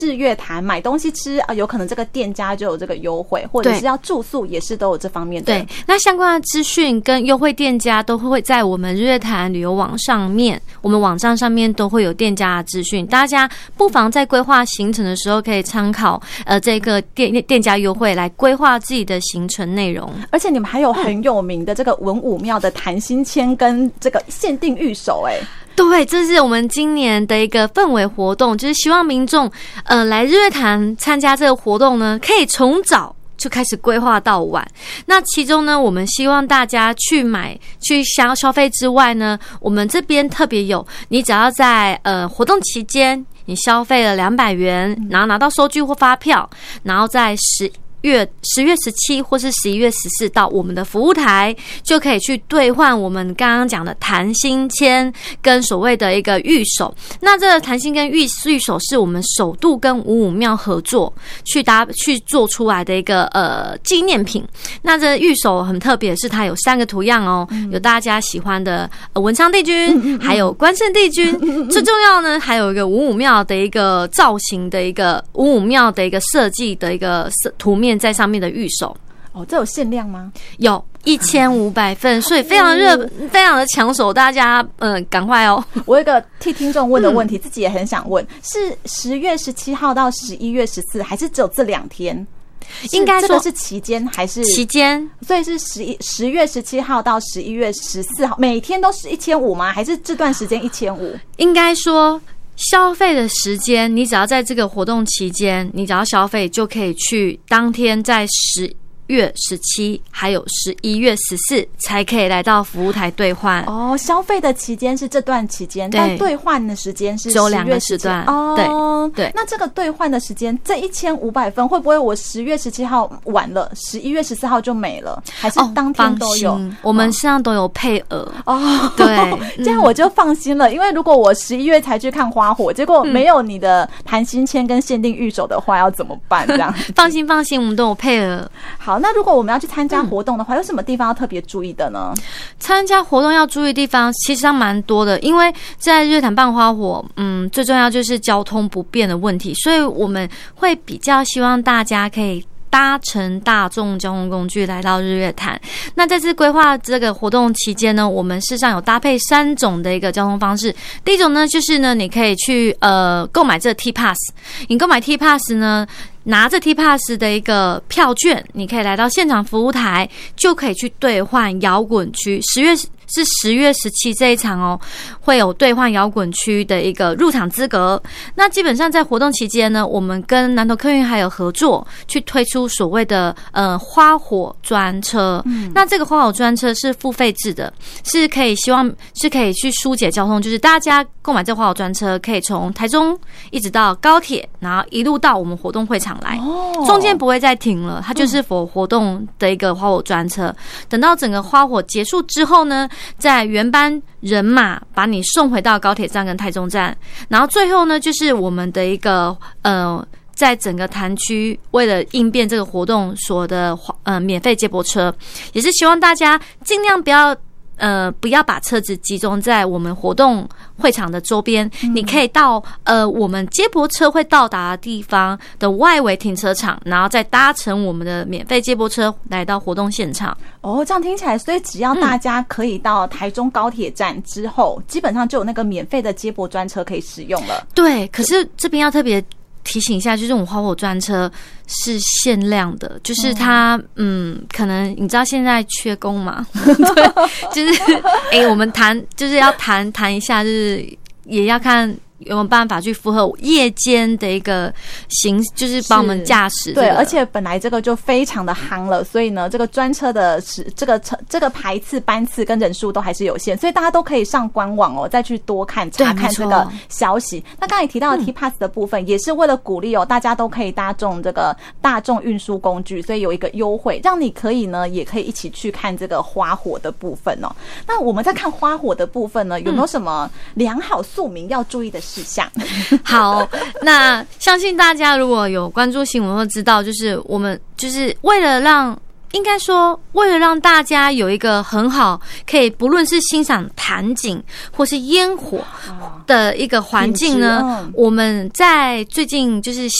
日月潭买东西吃有可能这个店家就有这个优惠，或者是要住宿也是都有这方面的。 对，那相关的资讯跟优惠店家都会在我们日月潭旅游网上面，我们网站上面都会有店家的资讯，大家不妨在规划行程的时候可以参考这个店家优惠来规划自己的行程内容。 而且你们还有很有名的这个文武庙的弹心签跟这个限定御守对，这是我们今年的一个氛围活动，就是希望民众来日月潭参加这个活动呢，可以从早就开始规划到晚。那其中呢，我们希望大家去消费之外呢，我们这边特别有，你只要在活动期间你消费了200元，然后拿到收据或发票，然后在10月17或是11月14到我们的服务台，就可以去兑换我们刚刚讲的弹心签跟所谓的一个御守。那这个弹心跟御守是我们首度跟五武庙合作去做出来的一个纪念品。那这御守很特别，是它有3个图样有大家喜欢的文昌帝君，还有关圣帝君，最重要呢还有一个五武庙的一个造型的一个五武庙的一个设计的一个图面在上面的御守。 这有限量吗？ 有1500份，所以非常非常的抢手，大家赶快我有一个替听众问的问题，自己也很想问，是10月17号到11月14，还是只有这2天？应该说这个是期间还是期间？ 所以是10月17号到11月14号，每天都是1500吗？还是这段时间1500？ 应该说消费的时间，你只要在这个活动期间，你只要消费就可以去当天在10月17还有11月14才可以来到服务台兑换。 消费的期间是这段期间，但兑换的时间是只有2个时段。对。 那这个兑换的时间，这1500分会不会我10月17号晚了，11月14号就没了？还是当天都有？ 我们身上都有配额。 对，这样我就放心了。因为如果我11月才去看花火，结果没有你的弹心签跟限定御守的话，要怎么办？这样放心，我们都有配额。 好，那如果我们要去参加活动的话，有什么地方要特别注意的呢？ 参加活动要注意的地方其实上蛮多的，因为在日月潭办花火，最重要就是交通不便的问题，所以我们会比较希望大家可以搭乘大众交通工具来到日月潭。那在这规划这个活动期间呢，我们事实上有搭配3种的一个交通方式。第一种呢，就是呢，你可以去购买这个 T Pass， 你购买 T Pass 呢，拿着 T Pass 的一个票券，你可以来到现场服务台，就可以去兑换摇滚区。10月17这一场会有兑换摇滚区的一个入场资格。那基本上在活动期间呢，我们跟南投客运还有合作，去推出所谓的花火专车。那这个花火专车是付费制的，希望是可以去疏解交通，就是大家购买这个花火专车，可以从台中一直到高铁，然后一路到我们活动会场来，中间不会再停了，它就是活动的一个花火专车。等到整个花火结束之后呢，在原班人马把你送回到高铁站跟台中站，然后最后呢，就是我们的一个在整个潭区为了应变这个活动所的免费接驳车，也是希望大家尽量不要把车子集中在我们活动会场的周边，你可以到我们接驳车会到达的地方的外围停车场，然后再搭乘我们的免费接驳车来到活动现场。 这样听起来，所以只要大家可以到台中高铁站之后，基本上就有那个免费的接驳专车可以使用了。 对，可是这边要特别提醒一下，就是我们花火专车是限量的，就是它可能你知道现在缺工嘛，对，就是我们就是要谈一下，就是也要看有没有办法去符合夜间的一个就是帮我们驾驶。 对，而且本来这个就非常的夯了，所以呢，这个专车的这个排次、班次跟人数都还是有限，所以大家都可以上官网再去多查看这个消息。那刚才提到的 T Pass 的部分，也是为了鼓励大家都可以搭这个大众运输工具，所以有一个优惠，让你可以呢也可以一起去看这个花火的部分那我们在看花火的部分呢，有没有什么良好宿命要注意的事项？ 好，那相信大家如果有关注新闻会知道，就是我们就是为了让应该说，为了让大家有一个很好，可以不论是欣赏潭景或是烟火的一个环境呢，我们在最近就是